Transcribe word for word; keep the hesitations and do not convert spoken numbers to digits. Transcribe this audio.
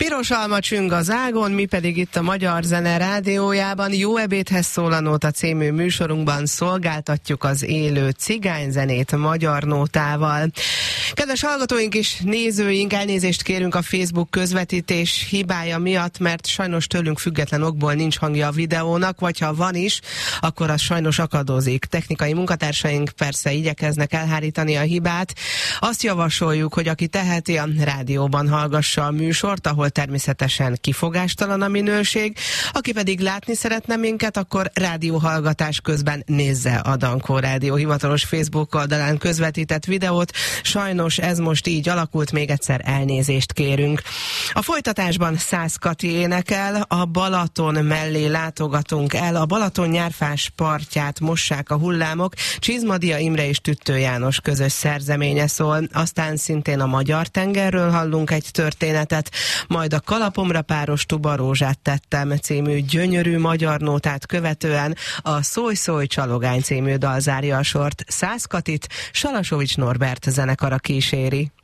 Piros alma csüng az ágon, mi pedig itt a Magyar Zene Rádiójában Jó ebédhez szól a nóta című műsorunkban szolgáltatjuk az élő cigányzenét magyar nótával. Kedves hallgatóink és nézőink, elnézést kérünk a Facebook közvetítés hibája miatt, mert sajnos tőlünk független okból nincs hangja a videónak, vagy ha van is, akkor az sajnos akadozik. Technikai munkatársaink persze igyekeznek elhárítani a hibát. Azt javasoljuk, hogy aki teheti, a rádióban hallgassa a műsort, ahol természetesen kifogástalan a minőség. Aki pedig látni szeretne minket, akkor rádióhallgatás közben nézze a Dankó Rádió hivatalos Facebook oldalán közvetített videót. Sajnos ez most így alakult, még egyszer elnézést kérünk. A folytatásban Szász Kati énekel, a Balaton mellé látogatunk el, a Balaton nyárfás partját mossák a hullámok, Csizmadia Imre és Tüttő János közös szerzeménye szól, aztán szintén a Magyar tengerről hallunk egy történetet, majd a Kalapomra páros tubarózsát tettem című gyönyörű magyar nótát követően a Szólj Szólj Csalogány című dal zárja a sort. Szász Katit Salasovics Norbert zenekara kíséri.